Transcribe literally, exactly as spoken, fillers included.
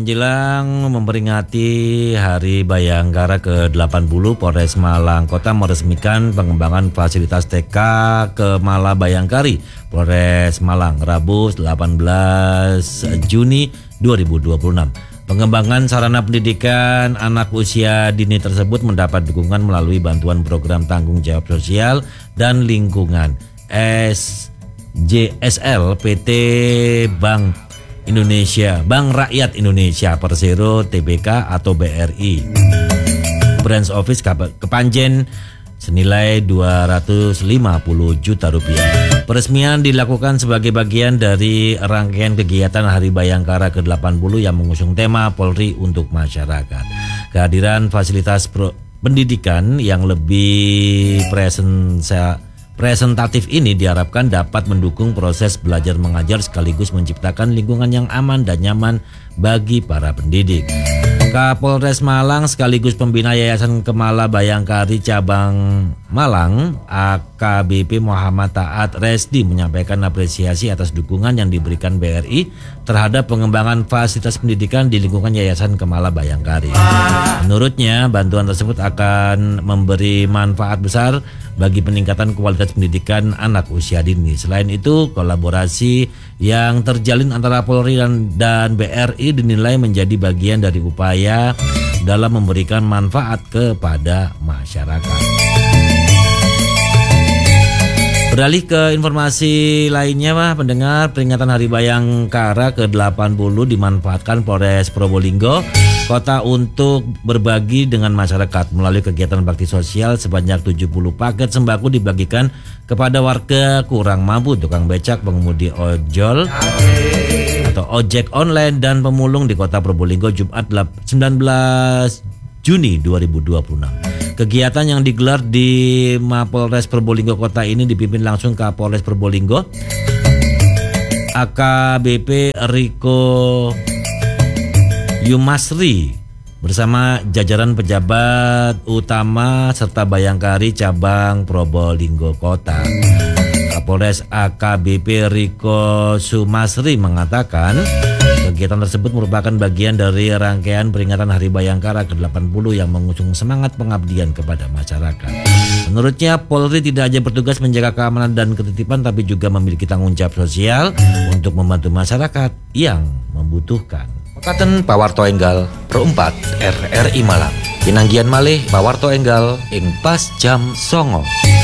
menjelang memperingati Hari Bayangkara ke delapan puluh, Polres Malang Kota meresmikan pengembangan fasilitas T K Kemala Bayangkari Polres Malang Rabu delapan belas Juni dua ribu dua puluh enam. Pengembangan sarana pendidikan anak usia dini tersebut mendapat dukungan melalui bantuan program tanggung jawab sosial dan lingkungan S J S L P T Bank Indonesia, Bank Rakyat Indonesia Persero T B K atau B R I. Branch Office Kepanjen senilai dua ratus lima puluh juta rupiah. Peresmian dilakukan sebagai bagian dari rangkaian kegiatan Hari Bayangkara ke delapan puluh yang mengusung tema Polri untuk Masyarakat. Kehadiran fasilitas pro- pendidikan yang lebih presensa Presentatif ini diharapkan dapat mendukung proses belajar mengajar sekaligus menciptakan lingkungan yang aman dan nyaman bagi para pendidik. Kapolres Malang sekaligus pembina Yayasan Kemala Bayangkari Cabang Malang A K B P Muhammad Taat Resdi menyampaikan apresiasi atas dukungan yang diberikan B R I terhadap pengembangan fasilitas pendidikan di lingkungan Yayasan Kemala Bayangkari. Menurutnya, bantuan tersebut akan memberi manfaat besar bagi peningkatan kualitas pendidikan anak usia dini. Selain itu, kolaborasi yang terjalin antara Polri dan, dan B R I dinilai menjadi bagian dari upaya dalam memberikan manfaat kepada masyarakat. Beralih ke informasi lainnya, Pak pendengar, peringatan Hari Bayangkara ke delapan puluh dimanfaatkan Polres Probolinggo Kota untuk berbagi dengan masyarakat melalui kegiatan bakti sosial. Sebanyak tujuh puluh paket sembako dibagikan kepada warga kurang mampu, tukang becak, pengemudi ojol atau ojek online dan pemulung di Kota Probolinggo Jumat sembilan belas Juni dua ribu dua puluh enam. Kegiatan yang digelar di Mapolres Probolinggo Kota ini dipimpin langsung Kapolres Probolinggo A K B P Riko Yumasri bersama jajaran pejabat utama serta Bayangkari Cabang Probolinggo Kota. Kapolres A K B P Riko Sumasri mengatakan kegiatan tersebut merupakan bagian dari rangkaian peringatan Hari Bayangkara ke delapan puluh yang mengusung semangat pengabdian kepada masyarakat. Menurutnya, Polri tidak hanya bertugas menjaga keamanan dan ketitipan, tapi juga memiliki tanggung jawab sosial untuk membantu masyarakat yang membutuhkan. Mekaten Pawarto Enggal Perempat R R I Malang Pinanggian malih Pawarto Enggal ing pas jam songo.